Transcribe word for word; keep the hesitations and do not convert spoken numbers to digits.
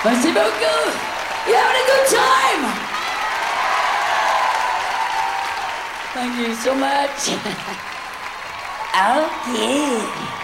Merci beaucoup. You having a good time? Thank you so much. Okay.